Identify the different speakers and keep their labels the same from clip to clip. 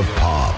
Speaker 1: of Pop.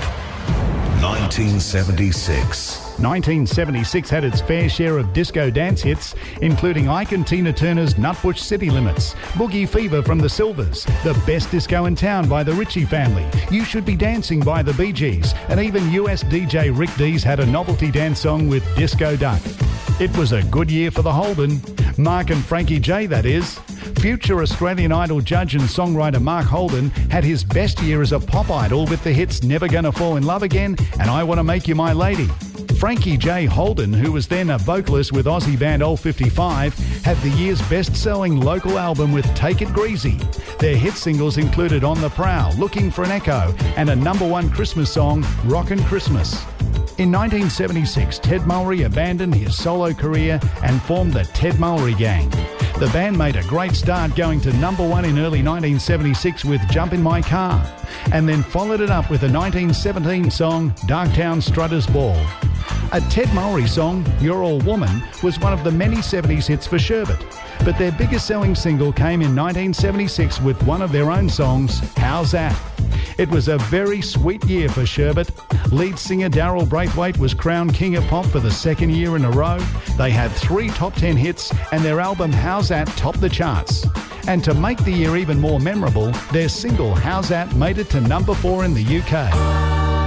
Speaker 1: 1976.
Speaker 2: 1976 had its fair share of disco dance hits, including Ike and Tina Turner's Nutbush City Limits, Boogie Fever from the Silvers, The Best Disco in Town by the Ritchie Family, You Should Be Dancing by the Bee Gees, and even US DJ Rick Dees had a novelty dance song with Disco Duck. It was a good year for the Holden. Mark and Frankie J, that is. Future Australian Idol judge and songwriter Mark Holden had his best year as a pop idol with the hits Never Gonna Fall in Love Again and I Wanna Make You My Lady. Frankie J. Holden, who was then a vocalist with Aussie band Old 55, had the year's best-selling local album with Take It Greasy. Their hit singles included On the Prowl, Looking for an Echo, and a #1 Christmas song, Rockin' Christmas. In 1976, Ted Mulry abandoned his solo career and formed the Ted Mulry Gang. The band made a great start, going to #1 in early 1976 with Jump in My Car, and then followed it up with the 1917 song Darktown Strutters Ball. A Ted Mulry song, You're All Woman, was one of the many 70s hits for Sherbet, but their biggest selling single came in 1976 with one of their own songs, How's That? It was a very sweet year for Sherbet. Lead singer Daryl Braithwaite was crowned King of Pop for the second year in a row. They had 3 top 10 hits and their album How's That topped the charts. And to make the year even more memorable, their single How's That made it to #4 in the UK.